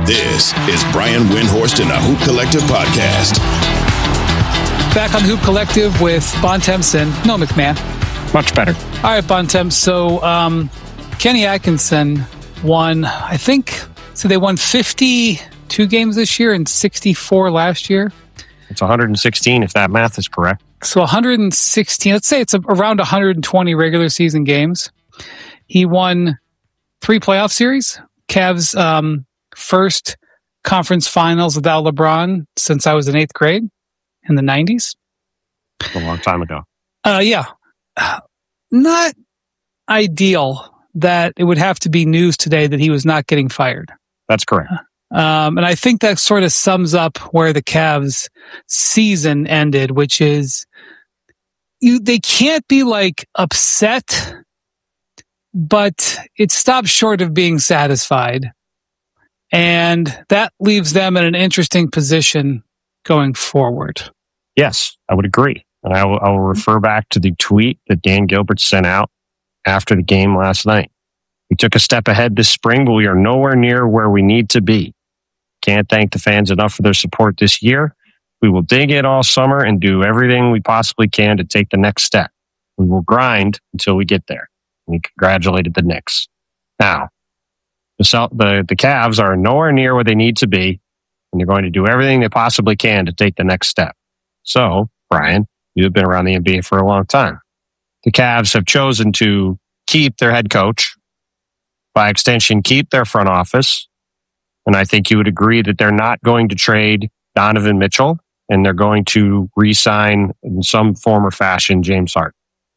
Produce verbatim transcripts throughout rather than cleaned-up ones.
This is Brian Windhorst and the Hoop Collective podcast. Back on the Hoop Collective with Bontemps, no McMahon. Much better. All right, Bontemps. So um, Kenny Atkinson won, I think, so they won fifty-two games this year and sixty-four last year. It's one hundred sixteen if that math is correct. So one hundred sixteen, let's say it's around one hundred twenty regular season games. He won three playoff series. Cavs um, first conference finals without LeBron since I was in eighth grade in the nineties. A long time ago. Uh, yeah. Not ideal that it would have to be news today that he was not getting fired. That's correct. Um, and I think that sort of sums up where the Cavs season ended, which is you, they can't be like upset, but it stops short of being satisfied. And that leaves them in an interesting position going forward. Yes, I would agree. And I will, I will refer back to the tweet that Dan Gilbert sent out after the game last night. We took a step ahead this spring, but we are nowhere near where we need to be. Can't thank the fans enough for their support this year. We will dig in all summer and do everything we possibly can to take the next step. We will grind until we get there. We congratulated the Knicks. Now, the, the, the Cavs are nowhere near where they need to be, and they're going to do everything they possibly can to take the next step. So, Brian, you have been around the N B A for a long time. The Cavs have chosen to keep their head coach, by extension, keep their front office. And I think you would agree that they're not going to trade Donovan Mitchell, and they're going to re-sign in some form or fashion James Harden.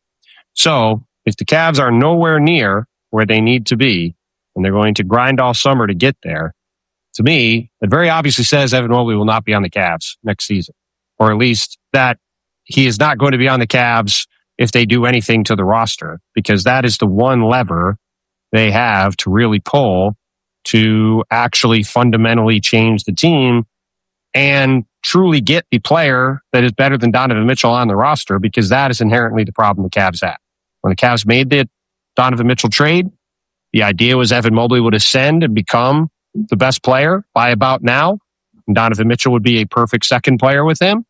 So if the Cavs are nowhere near where they need to be, and they're going to grind all summer to get there, to me, it very obviously says Evan Mobley will not be on the Cavs next season. Or at least that he is not going to be on the Cavs if they do anything to the roster, because that is the one lever they have to really pull to actually fundamentally change the team and truly get the player that is better than Donovan Mitchell on the roster, because that is inherently the problem the Cavs have. When the Cavs made the Donovan Mitchell trade, the idea was Evan Mobley would ascend and become the best player by about now, and Donovan Mitchell would be a perfect second player with him,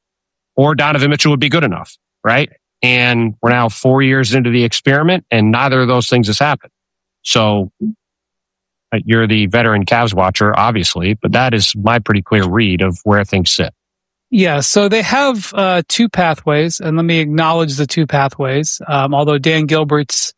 or Donovan Mitchell would be good enough, right? And we're now four years into the experiment, and neither of those things has happened. So you're the veteran Cavs watcher, obviously, but that is my pretty clear read of where things sit. Yeah, so they have uh, two pathways, and let me acknowledge the two pathways. Um, although Dan Gilbert's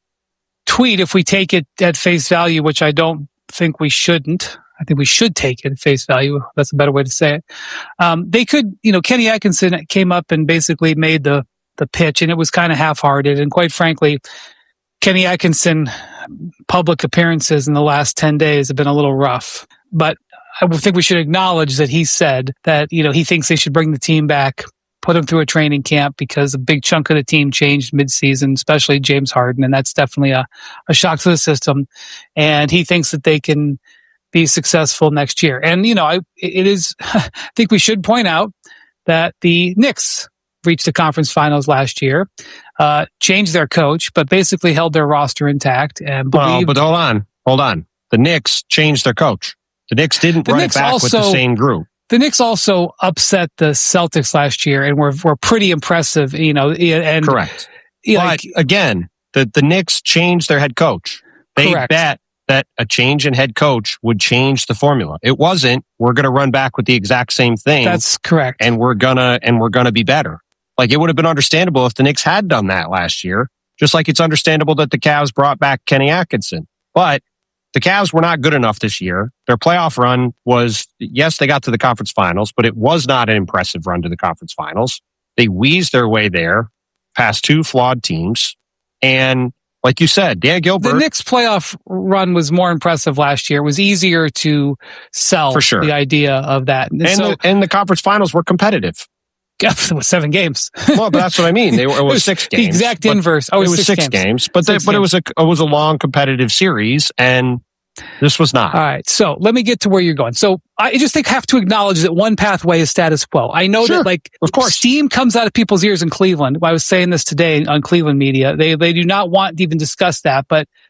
tweet, if we take it at face value, which I don't think we shouldn't, I think we should take it at face value. That's a better way to say it. Um, they could, you know, Kenny Atkinson came up and basically made the the pitch, and it was kind of half-hearted. And quite frankly, Kenny Atkinson public appearances in the last ten days have been a little rough. But I think we should acknowledge that he said that, you know, he thinks they should bring the team back, put them through a training camp, because a big chunk of the team changed midseason, especially James Harden. And that's definitely a, a shock to the system. And he thinks that they can be successful next year. And, you know, I, it is, I think we should point out that the Knicks reached the conference finals last year, uh, changed their coach, but basically held their roster intact. And well, but hold on, hold on. The Knicks changed their coach. The Knicks didn't the run Knicks it back also, with the same group. The Knicks also upset the Celtics last year and were were pretty impressive, you know. And correct. You know, but like, again, the, the Knicks changed their head coach. They correct. bet that a change in head coach would change the formula. It wasn't. We're going to run back with the exact same thing. That's correct. And we're gonna and we're gonna be better. Like, it would have been understandable if the Knicks had done that last year, just like it's understandable that the Cavs brought back Kenny Atkinson. But the Cavs were not good enough this year. Their playoff run was, yes, they got to the conference finals, but it was not an impressive run to the conference finals. They wheezed their way there past two flawed teams. And like you said, Dan Gilbert... The Knicks playoff run was more impressive last year. It was easier to sell for sure. the idea of that. And, so, the, and the conference finals were competitive. It was seven games. Well, but that's what I mean. They were, it, was it was six games. The exact inverse. Oh, it was six, six games. games. But, six they, but games. it was a it was a long competitive series, and this was not. All right. So let me get to where you're going. So I just think I have to acknowledge that one pathway is status quo. I know sure, that like of course. steam comes out of people's ears in Cleveland. I was saying this today on Cleveland media. They they do not want to even discuss that, but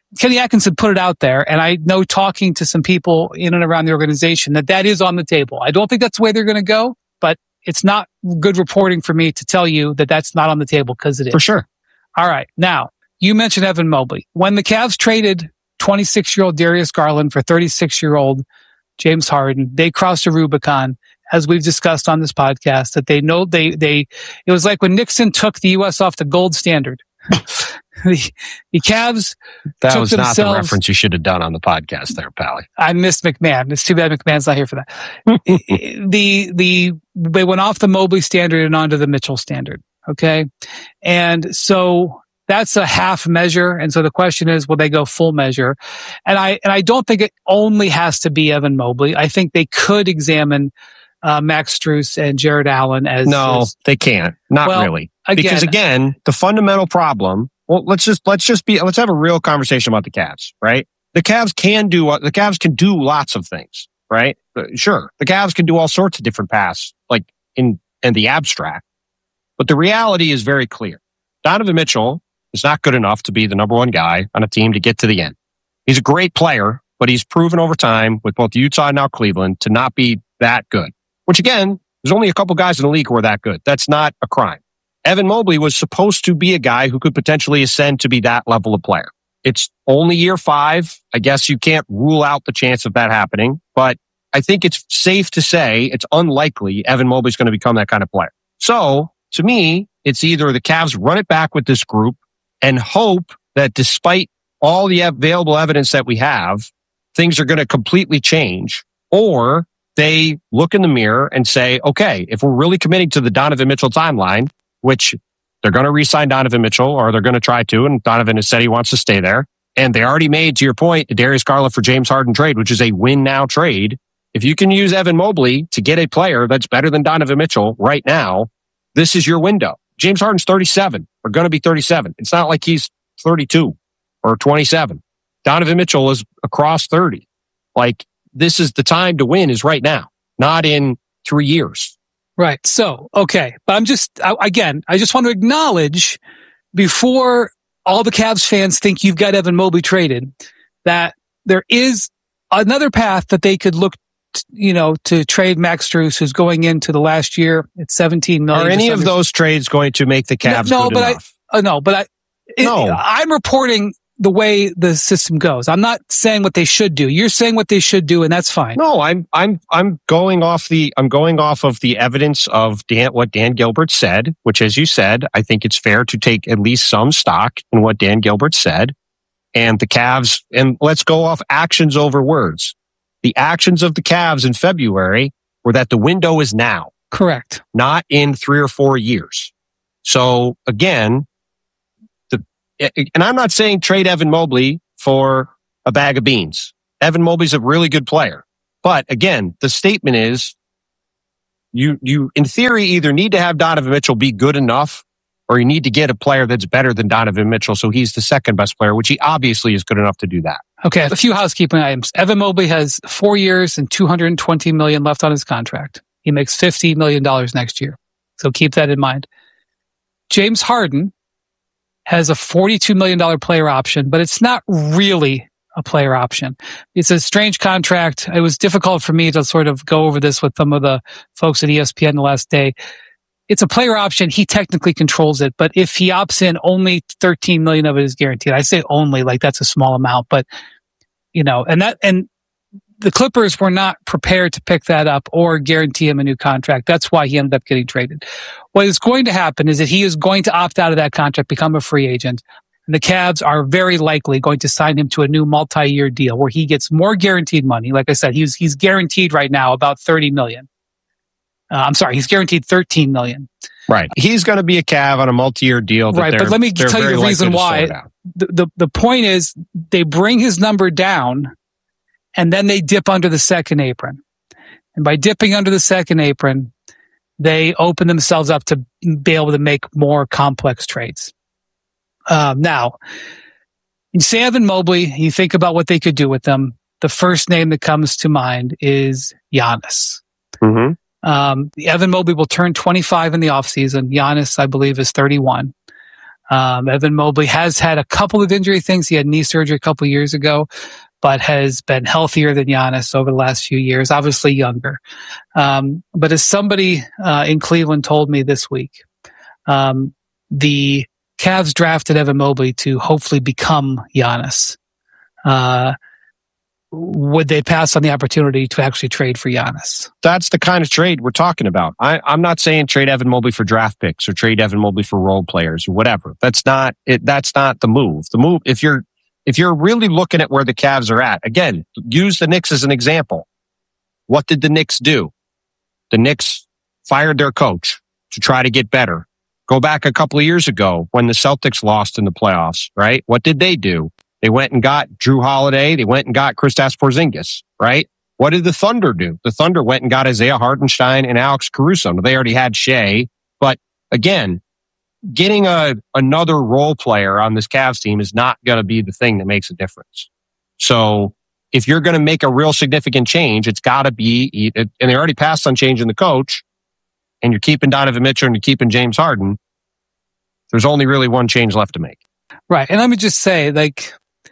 Kenny Atkinson put it out there, and I know talking to some people in and around the organization that that is on the table. I don't think that's the way they're going to go, but it's not good reporting for me to tell you that that's not on the table because it is. For sure. All right. Now, you mentioned Evan Mobley. When the Cavs traded twenty-six-year-old Darius Garland for thirty-six-year-old James Harden, they crossed a Rubicon, as we've discussed on this podcast, that they know they, they, it was like when Nixon took the U S off the gold standard. the, the Cavs That took was not the themselves, reference you should have done on the podcast there, Pally. I missed McMahon. It's too bad McMahon's not here for that. the, the, they went off the Mobley standard and onto the Mitchell standard. Okay. And so that's a half measure. And so the question is, will they go full measure? And I, and I don't think it only has to be Evan Mobley. I think they could examine uh, Max Strus and Jared Allen as. No, as, they can't. Not well, really. Again, Because again, the fundamental problem, well, let's just, let's just be, let's have a real conversation about the Cavs, right? The Cavs can do, the Cavs can do lots of things, right? Sure. The Cavs can do all sorts of different paths, like in, in the abstract. But the reality is very clear. Donovan Mitchell is not good enough to be the number one guy on a team to get to the end. He's a great player, but he's proven over time with both Utah and now Cleveland to not be that good. Which again, there's only a couple guys in the league who are that good. That's not a crime. Evan Mobley was supposed to be a guy who could potentially ascend to be that level of player. It's only year five. I guess you can't rule out the chance of that happening, but I think it's safe to say it's unlikely Evan Mobley's going to become that kind of player. So to me, it's either the Cavs run it back with this group and hope that despite all the available evidence that we have, things are going to completely change, or they look in the mirror and say, okay, if we're really committing to the Donovan Mitchell timeline, which they're going to re-sign Donovan Mitchell, or they're going to try to, and Donovan has said he wants to stay there. And they already made, to your point, the Darius Garland for James Harden trade, which is a win-now trade. If you can use Evan Mobley to get a player that's better than Donovan Mitchell right now, this is your window. James Harden's thirty-seven, or going to be thirty-seven. It's not like he's thirty-two or twenty-seven. Donovan Mitchell is across thirty. Like, this is the time to win is right now, not in three years. Right. So, okay. But I'm just, I, again, I just want to acknowledge before all the Cavs fans think you've got Evan Mobley traded, that there is another path that they could look, t- you know, to trade Max Strus, who's going into the last year at seventeen million dollars. Are any of those trades going to make the Cavs no, no, good but enough? I, uh, no, but I, it, No. I'm reporting the way the system goes. I'm not saying what they should do. You're saying what they should do, and that's fine. No, I'm I'm I'm going off the I'm going off of the evidence of Dan, what Dan Gilbert said, which, as you said, I think it's fair to take at least some stock in what Dan Gilbert said. And the Cavs, and let's go off actions over words. The actions of the Cavs in February were that the window is now. Correct. Not in three or four years. So again, the and I'm not saying trade Evan Mobley for a bag of beans. Evan Mobley's a really good player. But again, the statement is you you in theory either need to have Donovan Mitchell be good enough, or you need to get a player that's better than Donovan Mitchell, so he's the second best player, which he obviously is good enough to do that. Okay, a few housekeeping items. Evan Mobley has four years and two hundred twenty million dollars left on his contract. He makes fifty million dollars next year. So keep that in mind. James Harden has a forty-two million dollars player option, but it's not really a player option. It's a strange contract. It was difficult for me to sort of go over this with some of the folks at E S P N the last day. It's a player option. He technically controls it, but if he opts in, only thirteen million of it is guaranteed. I say only, like that's a small amount, but you know, and that, and the Clippers were not prepared to pick that up or guarantee him a new contract. That's why he ended up getting traded. What is going to happen is that he is going to opt out of that contract, become a free agent. And the Cavs are very likely going to sign him to a new multi-year deal where he gets more guaranteed money. Like I said, he's, he's guaranteed right now about thirty million. Uh, I'm sorry, he's guaranteed thirteen million. Right. He's going to be a Cav on a multi-year deal. That right. But let me tell you the reason why. The, the, the point is they bring his number down and then they dip under the second apron. And by dipping under the second apron, they open themselves up to be able to make more complex trades. Um, now, you say Evan Mobley, you think about what they could do with them. The first name that comes to mind is Giannis. Mm-hmm. Um, Evan Mobley will turn twenty-five in the offseason. Giannis, I believe, is thirty-one. Um, Evan Mobley has had a couple of injury things. He had knee surgery a couple of years ago, but has been healthier than Giannis over the last few years, obviously younger. Um, but as somebody uh, in Cleveland told me this week, um, the Cavs drafted Evan Mobley to hopefully become Giannis. Uh, would they pass on the opportunity to actually trade for Giannis? That's the kind of trade we're talking about. I, I'm not saying trade Evan Mobley for draft picks or trade Evan Mobley for role players or whatever. That's not it. That's not the move. The move, if you're if you're really looking at where the Cavs are at, again, use the Knicks as an example. What did the Knicks do? The Knicks fired their coach to try to get better. Go back a couple of years ago when the Celtics lost in the playoffs, right? What did they do? They went and got Drew Holiday. They went and got Kristaps Porzingis, right? What did the Thunder do? The Thunder went and got Isaiah Hartenstein and Alex Caruso. They already had Shea. But again, getting a another role player on this Cavs team is not going to be the thing that makes a difference. So if you're going to make a real significant change, it's got to be, and they already passed on changing the coach, and you're keeping Donovan Mitchell and you're keeping James Harden, there's only really one change left to make. Right. And let me just say, like,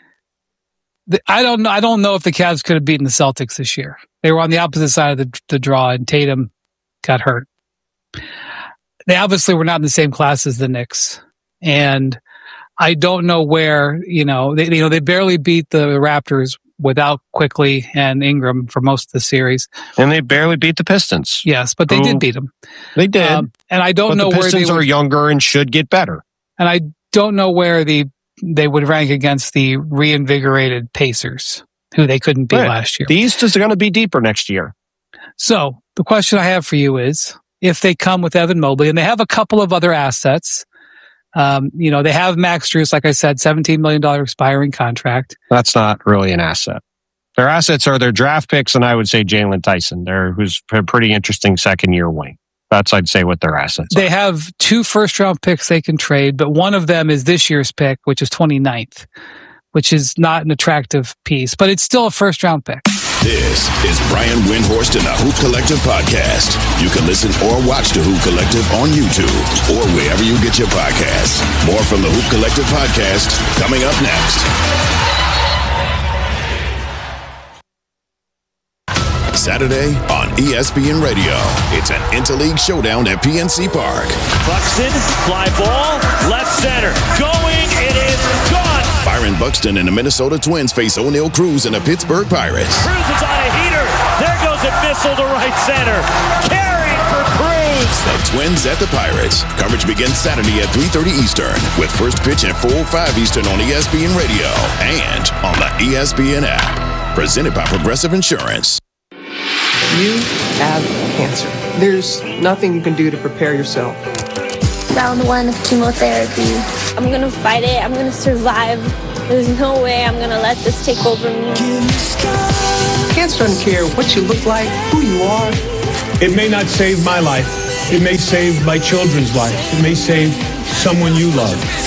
I don't know. I don't know if the Cavs could have beaten the Celtics this year. They were on the opposite side of the, the draw, and Tatum got hurt. They obviously were not in the same class as the Knicks, and I don't know where. You know, they you know they barely beat the Raptors without Quickly and Ingram for most of the series, and they barely beat the Pistons. Yes, but they Who, did beat them. They did, um, and I don't but know the where Pistons they are were, younger and should get better. And I don't know where the they would rank against the reinvigorated Pacers, who they couldn't beat right. last year. The East is going to be deeper next year. So the question I have for you is, if they come with Evan Mobley, and they have a couple of other assets, um, you know, they have Max Strus, like I said, seventeen million dollars expiring contract. That's not really an asset. Their assets are their draft picks, and I would say Jalen Tyson, there, who's a pretty interesting second-year wing. That's, I'd say, what their assets they are. They have two first-round picks they can trade, but one of them is this year's pick, which is twenty-ninth, which is not an attractive piece, but it's still a first-round pick. This is Brian Windhorst and the Hoop Collective podcast. You can listen or watch the Hoop Collective on YouTube or wherever you get your podcasts. More from the Hoop Collective podcast coming up next. Saturday on E S P N Radio. It's an interleague showdown at P N C Park. Buxton, fly ball, left center. Going, it is gone. Byron Buxton and the Minnesota Twins face O'Neal Cruz and the Pittsburgh Pirates. Cruz is on a heater. There goes a missile to right center. Carried for Cruz. The Twins at the Pirates. Coverage begins Saturday at three thirty Eastern with first pitch at four oh five Eastern on E S P N Radio and on the E S P N app. Presented by Progressive Insurance. You have cancer. There's nothing you can do to prepare yourself. Round one of chemotherapy. I'm gonna fight it. I'm gonna survive. There's no way I'm gonna let this take over me. Cancer doesn't care what you look like, who you are. It may not save my life. It may save my children's life. It may save someone you love.